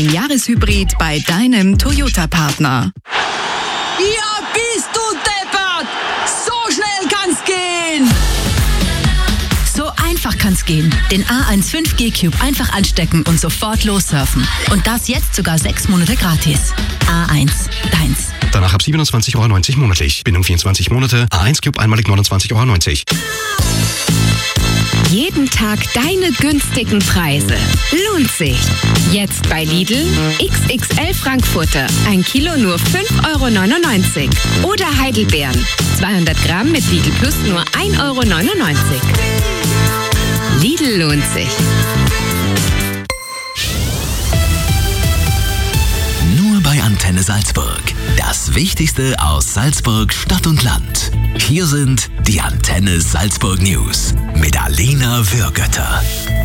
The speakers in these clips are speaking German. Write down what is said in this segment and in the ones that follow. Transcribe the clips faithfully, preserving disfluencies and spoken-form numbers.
Jahreshybrid bei deinem Toyota-Partner. Ja, bist du deppert! So schnell kann's gehen! So einfach kann's gehen. Den A eins fünf G Cube einfach anstecken und sofort lossurfen. Und das jetzt sogar sechs Monate gratis. A eins, deins. Danach ab siebenundzwanzig Euro neunzig monatlich. Bindung vierundzwanzig Monate. A eins Cube einmalig neunundzwanzig Euro neunzig. Jeden Tag deine günstigen Preise. Lohnt sich. Jetzt bei Lidl X X L Frankfurter. Ein Kilo nur fünf Euro neunundneunzig. Oder Heidelbeeren. zweihundert Gramm mit Lidl Plus nur ein Euro neunundneunzig. Lidl lohnt sich. Nur bei Antenne Salzburg. Das Wichtigste aus Salzburg, Stadt und Land. Hier sind die Antenne Salzburg News mit Alina Würgötter.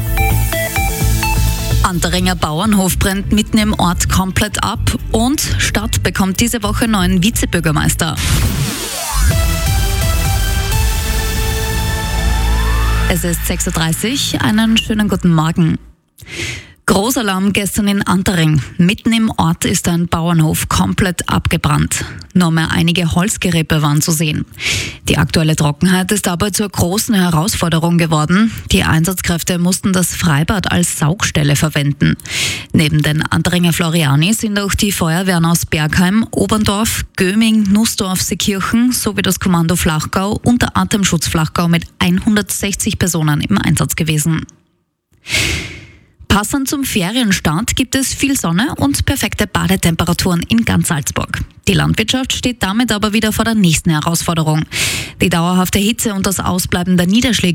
Anteringer Bauernhof brennt mitten im Ort komplett ab und Stadt bekommt diese Woche neuen Vizebürgermeister. Es ist sechs Uhr dreißig, einen schönen guten Morgen. Großalarm gestern in Antering. Mitten im Ort ist ein Bauernhof komplett abgebrannt. Nur mehr einige Holzgerippe waren zu sehen. Die aktuelle Trockenheit ist dabei zur großen Herausforderung geworden. Die Einsatzkräfte mussten das Freibad als Saugstelle verwenden. Neben den Anteringer Floriani sind auch die Feuerwehren aus Bergheim, Oberndorf, Göming, Nussdorf, Seekirchen sowie das Kommando Flachgau und der Atemschutz Flachgau mit hundertsechzig Personen im Einsatz gewesen. Passend zum Ferienstart gibt es viel Sonne und perfekte Badetemperaturen in ganz Salzburg. Die Landwirtschaft steht damit aber wieder vor der nächsten Herausforderung. Die dauerhafte Hitze und das Ausbleiben der Niederschläge